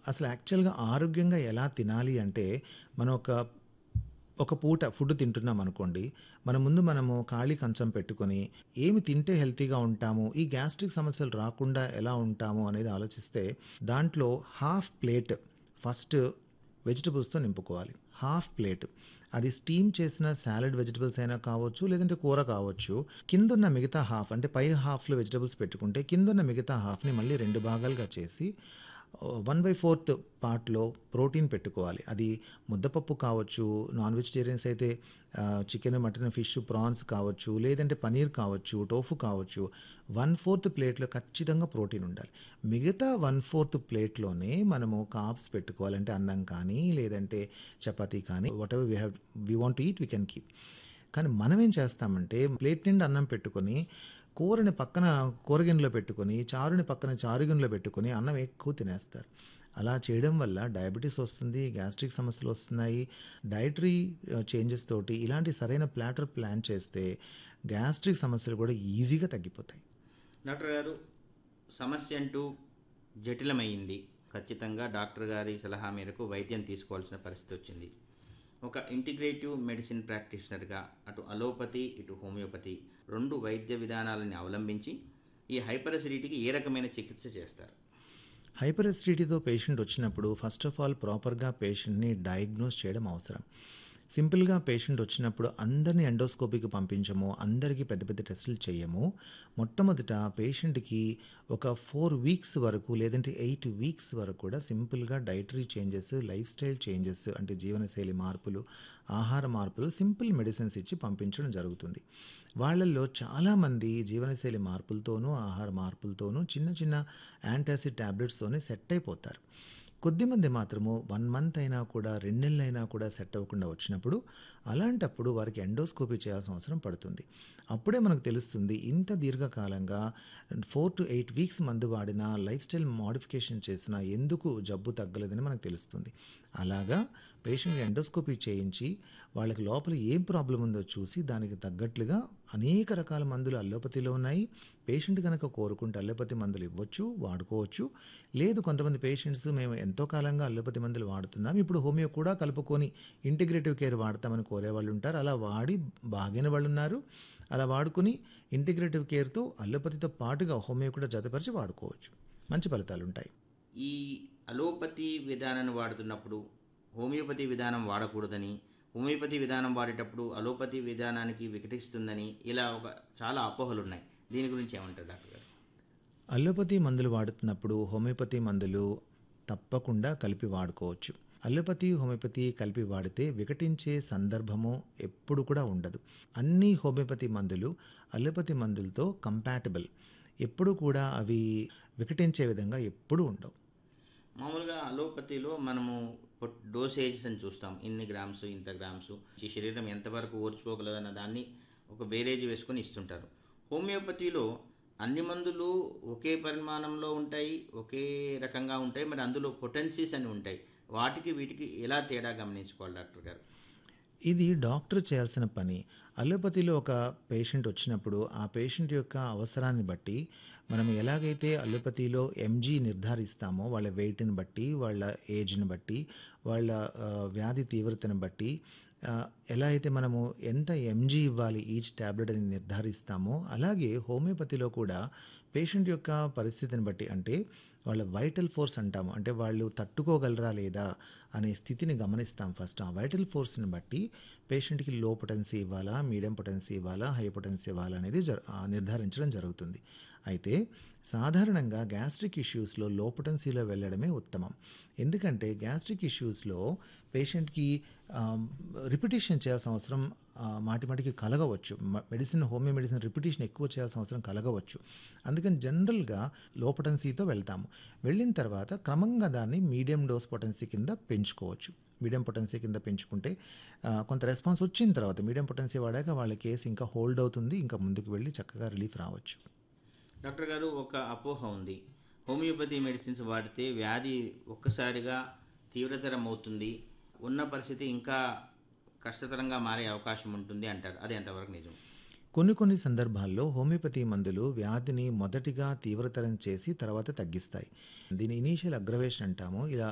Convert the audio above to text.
అసలు యాక్చువల్‌గా ఆరోగ్యంగా ఎలా తినాలి అంటే, మనం ఒక పూట ఫుడ్ తింటున్నామనుకోండి, మన ముందు మనము ఖాళీ కంచం పెట్టుకొని, ఏమి తింటే హెల్తీగా ఉంటాము, ఈ గ్యాస్ట్రిక్ సమస్యలు రాకుండా ఎలా ఉంటాము అనేది ఆలోచిస్తే, దాంట్లో half plate first వెజిటబుల్స్‌తో నింపుకోవాలి. Half plate. అది స్టీమ్ చేసిన సాలడ్ వెజిటబుల్స్ అయినా కావచ్చు, లేదంటే కూర కావచ్చు. కిందున్న మిగతా హాఫ్ అంటే పై హాఫ్‌లో వెజిటబుల్స్ పెట్టుకుంటే, కిందున్న మిగతా హాఫ్‌ని మళ్ళీ 2 భాగాలుగా చేసి 1/4 పార్ట్‌లో ప్రోటీన్ పెట్టుకోవాలి. అది ముద్దపప్పు కావచ్చు, నాన్ వెజిటేరియన్స్ అయితే చికెన్, మటన్, ఫిష్, ప్రాన్స్ కావచ్చు, లేదంటే పనీర్ కావచ్చు, టోఫు కావచ్చు. 1/4 ప్లేట్‌లో ఖచ్చితంగా ప్రోటీన్ ఉండాలి. మిగతా 1/4 ప్లేట్‌లోనే మనము కార్బ్స్ పెట్టుకోవాలి. అంటే అన్నం కానీ, లేదంటే చపాతీ కానీ whatever we want to eat we can keep. కానీ మనమేం చేస్తామంటే ప్లేట్ నిండా అన్నం పెట్టుకొని, కూరని పక్కన కూరగిన్నెలో పెట్టుకొని, చారుని పక్కన చారు గిన్నెలో పెట్టుకొని అన్నం ఎక్కువ తినేస్తారు. అలా చేయడం వల్ల డయాబెటిస్ వస్తుంది, గ్యాస్ట్రిక్ సమస్యలు వస్తున్నాయి. డైటరీ చేంజెస్ తోటి ఇలాంటి సరైన ప్లాటర్ ప్లాన్ చేస్తే గ్యాస్ట్రిక్ సమస్యలు కూడా ఈజీగా తగ్గిపోతాయి. డాక్టర్ గారు, సమస్య అంటూ జటిలమైంది. ఖచ్చితంగా డాక్టర్ గారి సలహా మేరకు వైద్యం తీసుకోవాల్సిన పరిస్థితి వచ్చింది. ఒక ఇంటిగ్రేటివ్ మెడిసిన్ ప్రాక్టీషనర్గా అటు అలోపతి ఇటు హోమియోపతి రెండు వైద్య విధానాలని అవలంబించి ఈ హైపర్ అసిడిటీకి ఏ రకమైన చికిత్స చేస్తారు? హైపర్ ఎసిడిటీతో పేషెంట్ వచ్చినప్పుడు ఫస్ట్ ఆఫ్ ఆల్ ప్రాపర్గా పేషెంట్ని డయాగ్నోస్ చేయడం అవసరం. సింపుల్గా పేషెంట్ వచ్చినప్పుడు అందరినీ ఎండోస్కోపీకి పంపించము, అందరికీ పెద్ద పెద్ద టెస్టులు చేయము. మొట్టమొదట పేషెంట్కి ఒక 4 వీక్స్ వరకు లేదంటే 8 వీక్స్ వరకు కూడా సింపుల్గా dietary changes, life style changes అంటే జీవనశైలి మార్పులు, ఆహార మార్పులు, సింపుల్ మెడిసిన్స్ ఇచ్చి పంపించడం జరుగుతుంది. వాళ్ళల్లో చాలామంది జీవనశైలి మార్పులతోనూ, ఆహార మార్పులతోనూ, చిన్న చిన్న యాంటాసిడ్ టాబ్లెట్స్తోనే సెట్ అయిపోతారు. కొద్దిమంది మాత్రము 1 మంత్ అయినా కూడా 2 నెలలైనా కూడా సెట్ అవ్వకుండా వచ్చినప్పుడు అలాంటప్పుడు వారికి ఎండోస్కోపీ చేయాల్సిన అవసరం పడుతుంది. అప్పుడే మనకు తెలుస్తుంది ఇంత దీర్ఘకాలంగా 4-8 వీక్స్ మందు వాడినా, లైఫ్ స్టైల్ మోడిఫికేషన్ చేసినా ఎందుకు జబ్బు తగ్గలేదని మనకు తెలుస్తుంది. అలాగా పేషెంట్‌కి ఎండోస్కోపీ చేయించి వాళ్ళకి లోపల ఏం ప్రాబ్లమ్ ఉందో చూసి దానికి తగ్గట్లుగా అనేక రకాల మందులు అల్లోపతిలో ఉన్నాయి. పేషెంట్ గనక కోరుకుంటే అల్లోపతి మందులు ఇవ్వచ్చు, వాడుకోవచ్చు. లేదు కొంతమంది పేషెంట్స్ మేము ఎంతో కాలంగా అల్లోపతి మందులు వాడుతున్నాం, ఇప్పుడు హోమియో కూడా కలుపుకొని ఇంటిగ్రేటివ్ కేర్ వాడతామని కోరేవాళ్ళు ఉంటారు. అలా వాడి బాగైన వాళ్ళు ఉన్నారు. అలా వాడుకొని ఇంటిగ్రేటివ్ కేర్‌తో అల్లోపతితో పాటుగా హోమియో కూడా జతపరిచి వాడుకోవచ్చు. మంచి ఫలితాలుంటాయి. ఈ అలోపతి విధానాన్ని వాడుతున్నప్పుడు హోమియోపతి విధానం వాడకూడదని, హోమియోపతి విధానం వాడేటప్పుడు అలోపతి విధానానికి వికటిస్తుందని ఇలా చాలా అపోహలు ఉన్నాయి. దీని గురించి ఏమంటారు డాక్టర్ గారు? అల్లోపతి మందులు వాడుతున్నప్పుడు హోమియోపతి మందులు తప్పకుండా కలిపి వాడుకోవచ్చు. అల్లోపతి, హోమియోపతి కలిపి వాడితే వికటించే సందర్భము ఎప్పుడు కూడా ఉండదు. అన్ని హోమియోపతి మందులు అల్లోపతి మందులతో కంపాటబుల్. ఎప్పుడు కూడా అవి వికటించే విధంగా ఎప్పుడూ ఉండవు. మామూలుగా అలోపతిలో మనము డోసేజెస్ అని చూస్తాం. ఇన్ని గ్రామ్స్, ఇంత గ్రామ్స్, ఈ శరీరం ఎంతవరకు ఓర్చుకోగలదన్న దాన్ని ఒక బేరేజ్ వేసుకొని ఇస్తుంటారు. హోమియోపతిలో అన్ని మందులు ఒకే పరిమాణంలో ఉంటాయి, ఒకే రకంగా ఉంటాయి. మరి అందులో పొటెన్సీస్ అని ఉంటాయి. వాటికి వీటికి ఎలా తేడా గమనించుకోవాలి డాక్టర్ గారు? ఇది డాక్టర్ చేయాల్సిన పని. అల్లోపతిలో ఒక పేషెంట్ వచ్చినప్పుడు ఆ పేషెంట్ యొక్క అవసరాన్ని బట్టి మనం ఎలాగైతే అల్లోపతిలో ఎంజీ నిర్ధారిస్తామో వాళ్ళ వెయిట్‌ని బట్టి, వాళ్ళ ఏజ్‌ని బట్టి, వాళ్ళ వ్యాధి తీవ్రతను బట్టి ఎలా అయితే మనము ఎంత ఎంజీ ఇవ్వాలి ఈచ్ టాబ్లెట్ అని నిర్ధారిస్తామో, అలాగే హోమియోపతిలో కూడా పేషెంట్ యొక్క పరిస్థితిని బట్టి అంటే వాళ్ళ వైటల్ ఫోర్స్ అంటాము. అంటే వాళ్ళు తట్టుకోగలరా లేదా అనే స్థితిని గమనిస్తాం ఫస్ట్. ఆ వైటల్ ఫోర్స్‌ని బట్టి పేషెంట్‌కి లో పొటెన్సీ ఇవ్వాలా, మీడియం పొటెన్సీ ఇవ్వాలా, హై పొటెన్సీ ఇవ్వాలా అనేది నిర్ధారించడం జరుగుతుంది. అయితే సాధారణంగా గ్యాస్ట్రిక్ ఇష్యూస్‌లో లో పొటెన్సీలో వెళ్ళడమే ఉత్తమం. ఎందుకంటే గ్యాస్ట్రిక్ ఇష్యూస్‌లో పేషెంట్‌కి రిపిటిషన్ చేయాల్సిన అవసరం మాటిమాటికి కలగవచ్చు. హోమియో మెడిసిన్ రిపిటిషన్ ఎక్కువ చేయాల్సిన అవసరం కలగవచ్చు. అందుకని జనరల్‌గా లో పొటెన్సీతో వెళ్తాము. వెళ్ళిన తర్వాత క్రమంగా దాన్ని మీడియం డోస్ పొటెన్సీ కింద పెంచుకోవచ్చు. మీడియం పొటెన్సీ కింద పెంచుకుంటే కొంత రెస్పాన్స్ వచ్చిన తర్వాత మీడియం పొటెన్సీ వాడాక వాళ్ళ కేసు ఇంకా హోల్డ్ అవుతుంది. ఇంకా ముందుకు వెళ్ళి చక్కగా రిలీఫ్ రావచ్చు. డాక్టర్ గారు, ఒక అపోహ ఉంది. హోమియోపతి మెడిసిన్స్ వాడితే వ్యాధి ఒక్కసారిగా తీవ్రతరం అవుతుంది, ఉన్న పరిస్థితి ఇంకా కష్టతరంగా మారే అవకాశం ఉంటుంది అంటారు. అది ఎంతవరకు నిజం? కొన్ని సందర్భాల్లో హోమియోపతి మందులు వ్యాధిని మొదటిగా తీవ్రతరం చేసి తర్వాత తగ్గిస్తాయి. దీని ఇనీషియల్ అగ్రవేషన్ అంటాము. ఇలా